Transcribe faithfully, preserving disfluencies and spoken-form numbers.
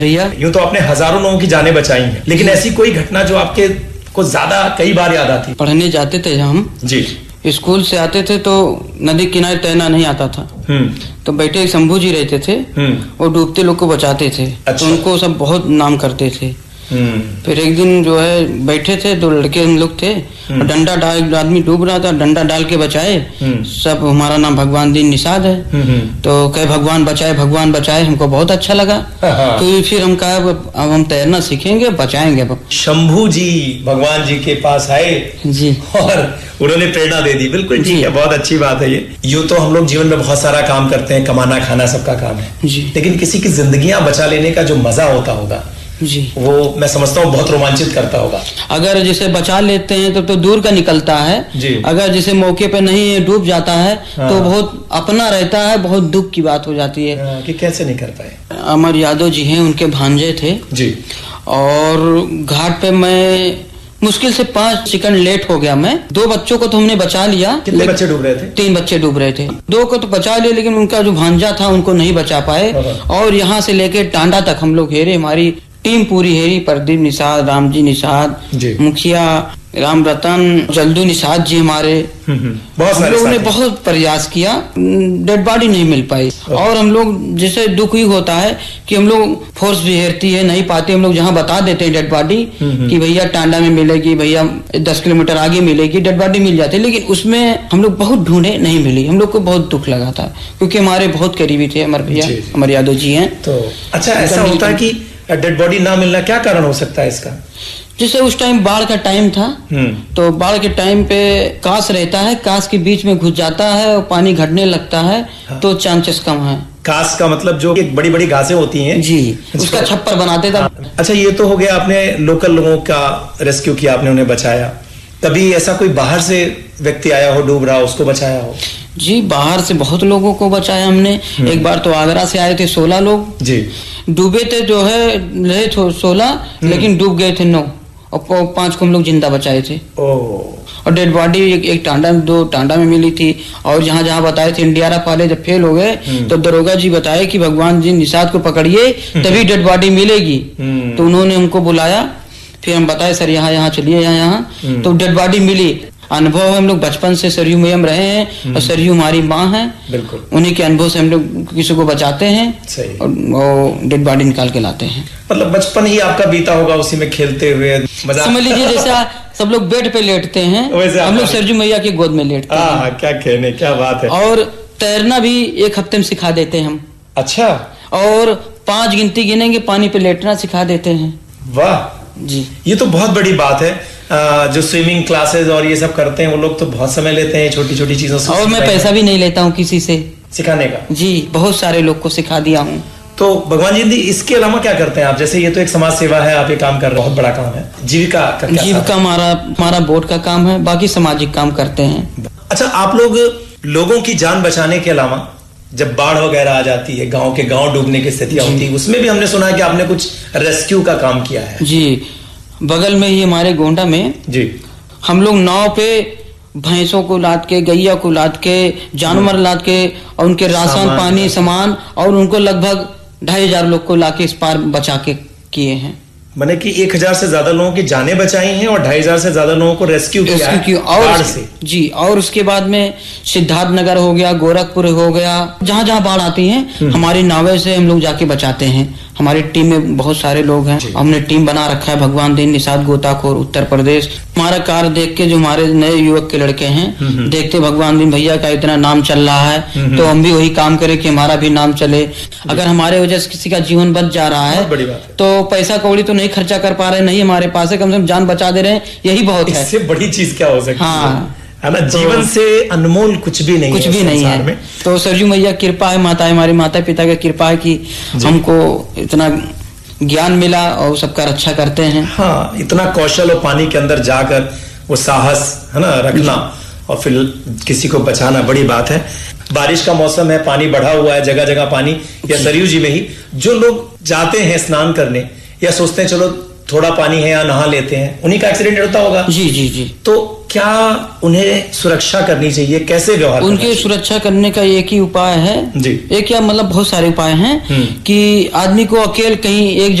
भैया यूं तो आपने हजारों लोगों की जानें बचाई हैं, लेकिन ऐसी कोई घटना जो आपके को ज्यादा कई बार याद आती? पढ़ने जाते थे हम जी, स्कूल से आते थे तो नदी किनारे तैरना नहीं आता था, तो बैठे शंभू जी रहते थे, वो डूबते लोग को बचाते थे। अच्छा। तो उनको सब बहुत नाम करते थे। फिर एक दिन जो है बैठे थे, दो लड़के हम लोग थे, और डंडा डाल, एक आदमी डूब रहा था, डंडा डाल के बचाए। सब हमारा नाम भगवान दीन निषाद है, तो कहे भगवान बचाए भगवान बचाए, हमको बहुत अच्छा लगा। तो फिर हम कहा अब हम तैरना सीखेंगे, बचाएंगे। शंभू जी भगवान जी के पास आए जी, और उन्होंने प्रेरणा दे दी। बिल्कुल ठीक है, बहुत अच्छी बात है ये। यूं तो हम लोग जीवन में बहुत सारा काम करते हैं, कमाना खाना सबका काम है जी, लेकिन किसी की जिंदगियां बचा लेने का जो मजा होता होगा जी, वो मैं समझता हूँ बहुत रोमांचित करता होगा। अगर जिसे बचा लेते हैं तो तो दूर का निकलता है जी। अगर जिसे मौके पे नहीं डूब जाता है हाँ। तो बहुत अपना रहता है, बहुत दुख की बात हो जाती है हाँ, कि कैसे नहीं कर पाए। अमर यादव जी हैं, उनके भांजे थे जी, और घाट पे मैं मुश्किल से पाँच सेकंड लेट हो गया। मैं दो बच्चों को तो हमने बचा लिया। कितने बच्चे डूब रहे थे? तीन बच्चे डूब रहे थे। दो को तो बचा लिया, लेकिन उनका जो भांजा था उनको नहीं बचा पाए। और यहाँ से लेके टांडा तक हम लोग हेरे, हमारी टीम पूरी हेरी। प्रदीप निषाद, रामजी निषाद, मुखिया राम रतन, जल्दू निषाद जी हमारे, बहुत हम लोगों ने बहुत प्रयास किया, डेड बॉडी नहीं मिल पाई। और हम लोग जैसे दुख ही होता है कि हम लोग फोर्स भी हेरती है, नहीं पाते। हम लोग जहाँ बता देते हैं डेड बॉडी कि भैया टांडा में मिलेगी, भैया दस किलोमीटर आगे मिलेगी, डेड बॉडी मिल जाती है, लेकिन उसमें हम लोग बहुत ढूंढे, नहीं मिली। हम लोग को बहुत दुख लगा था, क्योंकि हमारे बहुत करीबी थे अमर भैया, अमर यादव जी हैं। तो अच्छा, ऐसा होता है कि डेड बॉडी ना मिलना, क्या कारण हो सकता है इसका? जैसे उस टाइम बाढ़ का टाइम था, तो बाढ़ के टाइम पे कास रहता है, कास के बीच में घुस जाता है और पानी घटने लगता है। हाँ। तो चांसेस कम है। कास का मतलब जो एक बड़ी बड़ी घासें होती हैं जी, उसका छप्पर बनाते थे। अच्छा, ये तो हो गया, आपने लोकल लोगों का रेस्क्यू किया, आपने उन्हें बचाया। तभी ऐसा कोई बाहर से व्यक्ति आया हो, डूब रहा हो, उसको बचाया हो? जी, बाहर से बहुत लोगों को बचाया हमने। एक बार तो आगरा से आए थे सोलह लोग जी, डूबे थे जो है रहे थे सोलह, लेकिन डूब गए थे नौ, और पांच को हम लोग जिंदा बचाए थे। और डेड बॉडी एक, एक टांडा दो टांडा में मिली थी। और जहाँ जहाँ बताए थे एनडीआरएफ वाले जब फेल हो गए तो दरोगा जी बताए कि भगवान जी निषाद को पकड़िए, तभी डेड बॉडी मिलेगी। तो उन्होंने हमको बुलाया, फिर हम बताए सर यहाँ यहाँ चलिए, यहाँ यहाँ, तो डेड बॉडी मिली। अनुभव हम लोग बचपन से सरयू में हम रहे हैं, और सरयू हमारी माँ है, बिल्कुल उन्हीं के अनुभव से हम लोग किसी को बचाते हैं और वो डेड बॉडी निकाल के लाते हैं। मतलब बचपन ही आपका बीता होगा उसी में खेलते हुए, समझ लीजिए। जैसा सब लोग बेड पे लेटते हैं, हम लोग सरयू मैया की गोद में लेटते हैं। क्या कहने, क्या बात है। और तैरना भी एक हफ्ते में सिखा देते हैं हम। अच्छा। और पांच गिनती गिनेंगे, पानी पे लेटना सिखा देते हैं। वाह जी, ये तो बहुत बड़ी बात है। जो स्विमिंग क्लासेस और ये सब करते हैं वो लोग तो बहुत समय लेते हैं छोटी छोटी चीजों से। और मैं पैसा भी नहीं लेता हूँ किसी से सिखाने का। जी, बहुत सारे लोग को सिखा दिया हूँ। तो भगवान जी, इसके अलावा क्या करते हैं आप? जैसे ये तो एक समाज सेवा है, आप ये काम कर रहे हैं, बहुत बड़ा काम है। जीविका का क्या? जीविका हमारा हमारा बोर्ड का काम है, बाकी सामाजिक काम करते हैं। अच्छा, आप लोग लोगों की जान बचाने के अलावा जब बाढ़ वगैरह आ जाती है, गांव के गांव डूबने की स्थितियां होती है, उसमें भी हमने सुना है कि आपने कुछ रेस्क्यू का काम किया है। जी, बगल में ही हमारे गोंडा में जी, हम लोग नाव पे भैंसों को लाद के, गैया को लाद के, जानवर लाद के, और उनके राशन पानी सामान, और उनको लगभग ढाई हजार लोग को लाके इस पार बचा के किए हैं। मैंने कि एक हजार से ज्यादा लोगों की जानें बचाई हैं और ढाई हजार से ज्यादा लोगों को रेस्क्यू किया है बाढ़ से। जी, और उसके बाद में सिद्धार्थ नगर हो गया, गोरखपुर हो गया, जहाँ जहाँ बाढ़ आती है हमारी नावे से हम लोग जाके बचाते हैं। हमारी टीम में बहुत सारे लोग हैं, हमने टीम बना रखा है, भगवान दीन निषाद गोताखोर उत्तर प्रदेश। हमारा कार्य देख के जो हमारे नए युवक के लड़के हैं, देखते भगवान दीन भैया का इतना नाम चल रहा है, तो हम भी वही काम करें कि हमारा भी नाम चले। अगर हमारे वजह से किसी का जीवन बच जा रहा है तो पैसा कौड़ी तो नहीं खर्चा कर पा रहे, नहीं हमारे पास है, कम से कम जान बचा दे रहे हैं, यही बहुत है। इससे बड़ी चीज क्या हो सकती है? हाँ, है ना, जीवन से अनमोल कुछ भी नहीं, कुछ भी नहीं है में। तो सरयू मैया कृपा है, माता हमारे माता पिता की कृपा है कि हमको इतना ज्ञान मिला और सबका रक्षा करते हैं। हाँ, इतना कौशल और पानी के अंदर जाकर वो साहस है ना रखना और फिर किसी को बचाना, बड़ी बात है। बारिश का मौसम है, पानी बढ़ा हुआ है, जगह जगह पानी, या सरयू जी में ही जो लोग जाते हैं स्नान करने या सोचते हैं चलो थोड़ा पानी है या नहा लेते हैं, उन्हीं का एक्सीडेंट होता होगा। जी जी जी। तो क्या उन्हें सुरक्षा करनी चाहिए, कैसे व्यवहार उनकी सुरक्षा करने का एक ही उपाय है जी, एक क्या मतलब बहुत सारे उपाय हैं कि आदमी को अकेले कहीं एक